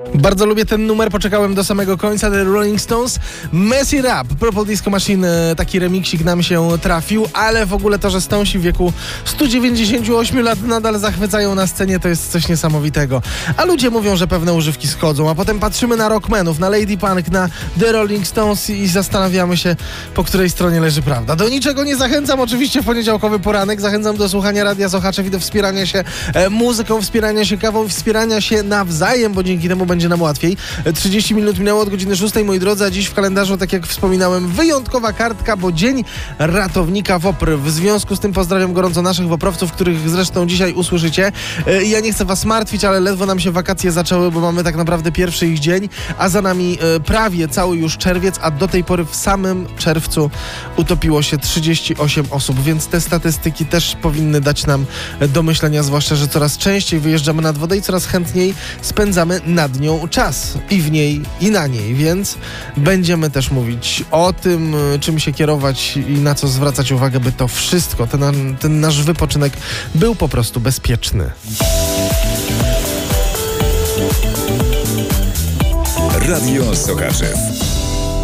Bardzo lubię ten numer, poczekałem do samego końca. The Rolling Stones, Mess It Up. Purple Disco Machine, taki remiksik nam się trafił, ale w ogóle to, że Stonesi w wieku 198 lat nadal zachwycają na scenie, to jest coś niesamowitego. A ludzie mówią, że pewne używki schodzą, a potem patrzymy na rockmenów, na Lady Punk, na The Rolling Stones i zastanawiamy się, po której stronie leży prawda. Do niczego nie zachęcam, oczywiście w poniedziałkowy poranek. Zachęcam do słuchania Radia Sochaczew i do wspierania się muzyką, wspierania się kawą, wspierania się nawzajem, bo dzięki temu będzie nam łatwiej. 30 minut minęło od godziny 6, moi drodzy, a dziś w kalendarzu, tak jak wspominałem, wyjątkowa kartka, bo Dzień Ratownika WOPR. W związku z tym pozdrawiam gorąco naszych WOPR-owców, których zresztą dzisiaj usłyszycie. Ja nie chcę was martwić, ale ledwo nam się wakacje zaczęły, bo mamy tak naprawdę pierwszy ich dzień, a za nami prawie cały już czerwiec, a do tej pory w samym czerwcu utopiło się 38 osób, więc te statystyki też powinny dać nam do myślenia, zwłaszcza, że coraz częściej wyjeżdżamy nad wodę i coraz chętniej spędzamy nad nią czas i w niej, i na niej, więc będziemy też mówić o tym, czym się kierować i na co zwracać uwagę, by to wszystko, ten nasz wypoczynek był po prostu bezpieczny. Radio Sochaczew.